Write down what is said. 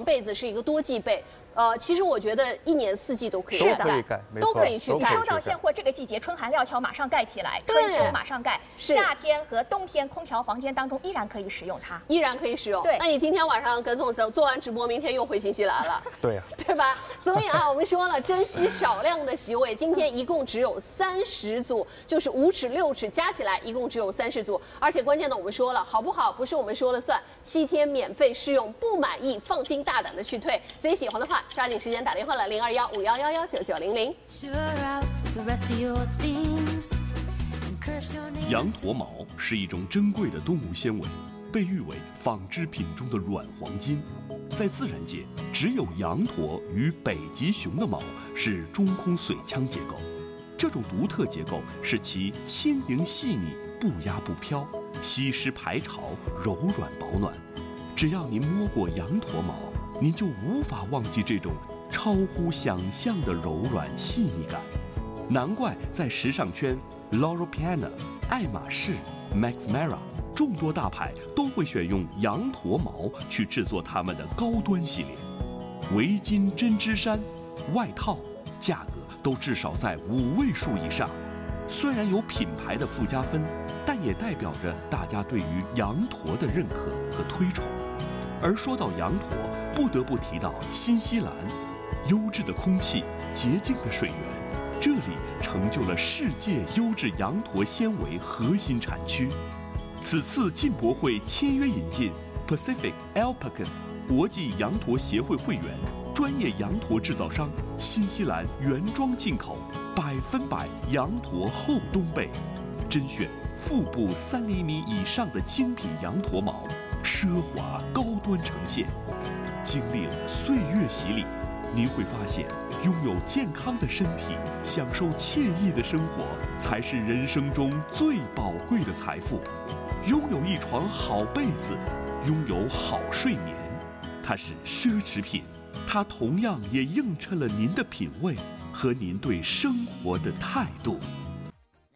被子是一个多季被。其实我觉得一年四季都可以盖， 都可以去盖。 收到现货这个季节，春寒料峭，马上盖起来； 对春秋马上盖。夏天和冬天，空调房间当中依然可以使用它， 依然可以使用。 对， 那你今天晚上跟宋做完直播，明天又回新西兰了， 对呀， 对吧？所以啊，我们说了，珍惜少量的席位，今天一共只有30组，就是5尺6尺加起来一共只有30组，而且关键的我们说了，好不好不是我们说了算，7天免费试用，不满意放心大胆的去退。自己喜欢的话，抓紧时间打电话了，0215119900。 羊驼毛是一种珍贵的动物纤维，被誉为纺织品中的软黄金。在自然界，只有羊驼与北极熊的毛是中空髓腔结构。这种独特结构使其轻盈细腻、不压不飘、吸湿排潮、柔软保暖。只要您摸过羊驼毛，您就无法忘记这种超乎想象的柔软细腻感。难怪在时尚圈 Loro Piana、爱马仕、Max Mara 众多大牌都会选用羊驼毛去制作他们的高端系列。围巾、针织衫、外套价格都至少在5位数以上。虽然有品牌的附加分，但也代表着大家对于羊驼的认可和推崇。而说到羊驼，不得不提到新西兰，优质的空气、洁净的水源，这里成就了世界优质羊驼纤维核心产区。此次进博会签约引进 Pacific Alpacas 国际羊驼协会会员，专业羊驼制造商，新西兰原装进口100%羊驼厚冬被，甄选腹部3厘米以上的精品羊驼毛，奢华高端呈现。经历了岁月洗礼，您会发现，拥有健康的身体，享受惬意的生活，才是人生中最宝贵的财富。拥有一床好被子，拥有好睡眠，它是奢侈品，它同样也映衬了您的品味和您对生活的态度。